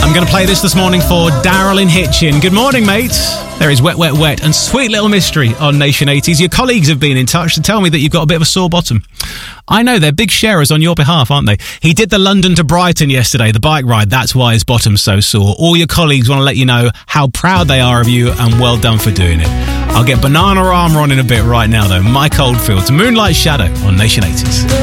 I'm going to play this morning for Daryl in Hitchin. Good morning, mate. There is Wet, Wet, Wet and Sweet Little Mystery on Nation 80s. Your colleagues have been in touch to tell me that you've got a bit of a sore bottom. I know, they're big sharers on your behalf, aren't they? He did the London to Brighton yesterday, the bike ride. That's why his bottom's so sore. All your colleagues want to let you know how proud they are of you and well done for doing it. I'll get Banana Armour on in a bit right now, though. Mike Oldfield's Moonlight Shadow on Nation 80s.